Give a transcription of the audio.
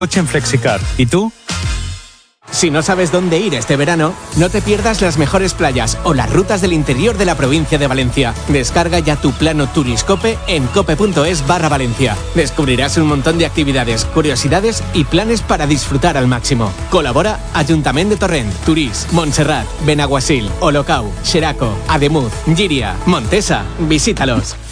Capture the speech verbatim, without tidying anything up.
Coche en Flexicar. ¿Y tú? Si no sabes dónde ir este verano, no te pierdas las mejores playas o las rutas del interior de la provincia de Valencia. Descarga ya tu plano Turiscope en cope.es barra Valencia. Descubrirás un montón de actividades, curiosidades y planes para disfrutar al máximo. Colabora Ayuntamiento de Torrent, Turís, Montserrat, Benaguasil, Olocau, Xeraco, Ademuz, Llíria, Montesa. Visítalos.